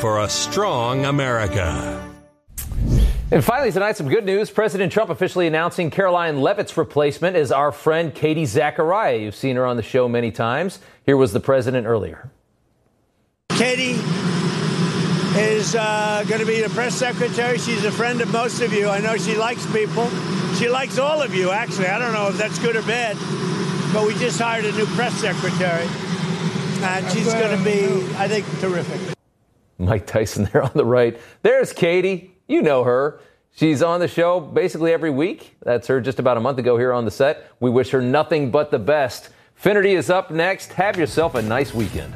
for a strong America. And finally tonight, some good news. President Trump officially announcing Caroline Leavitt's replacement is our friend Katie Zachariah. You've seen her on the show many times. Here was the president earlier. Katie is going to be the press secretary. She's a friend of most of you. I know she likes people. She likes all of you, actually. I don't know if that's good or bad, but we just hired a new press secretary, and she's going to be, I think, terrific. Mike Tyson there on the right. There's Katie. You know her. She's on the show basically every week. That's her just about a month ago here on the set. We wish her nothing but the best. Finnerty is up next. Have yourself a nice weekend.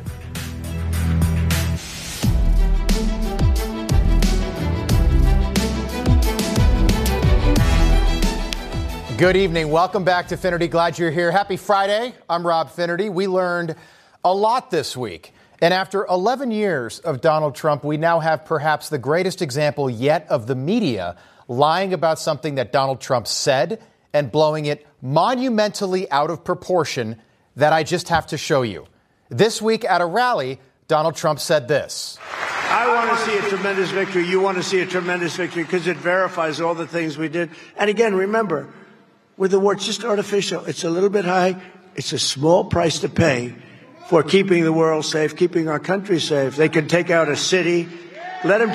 Good evening. Welcome back to Finnerty. Glad you're here. Happy Friday. I'm Rob Finnerty. We learned a lot this week. And after 11 years of Donald Trump, we now have perhaps the greatest example yet of the media lying about something that Donald Trump said and blowing it monumentally out of proportion that I just have to show you. This week at a rally, Donald Trump said this. I want to see a tremendous victory. You want to see a tremendous victory because it verifies all the things we did. And again, remember, with the war, it's just artificial. It's a little bit high. It's a small price to pay for keeping the world safe, keeping our country safe. They can take out a city. Let them